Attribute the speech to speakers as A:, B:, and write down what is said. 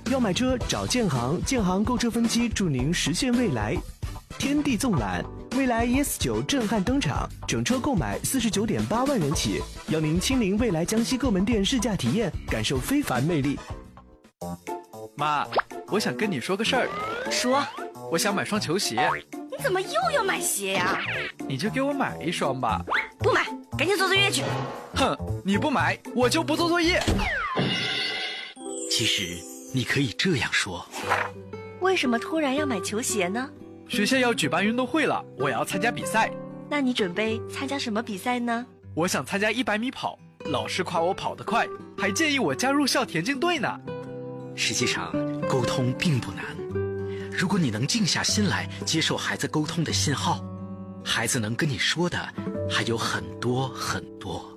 A: 要买车找建行，建行购车分期助您实现未来。天地纵览，蔚来 ES9 震撼登场，整车购买49.8万元起，邀您亲临蔚来江西各门店试驾体验，感受非凡魅力。
B: 妈，我想跟你说个事儿。
C: 说。
B: 我想买双球鞋。
C: 你怎么又要买鞋呀？
B: 你就给我买一双吧。
C: 不买，赶紧做作业去。
B: 哼，你不买，我就不做作业。
D: 其实你可以这样说：
C: 为什么突然要买球鞋呢？
B: 学校要举办运动会了，我要参加比赛。
C: 那你准备参加什么比赛呢？
B: 我想参加100米跑，老师夸我跑得快，还建议我加入校田径队呢。
D: 实际上，沟通并不难。如果你能静下心来接受孩子沟通的信号，孩子能跟你说的还有很多很多。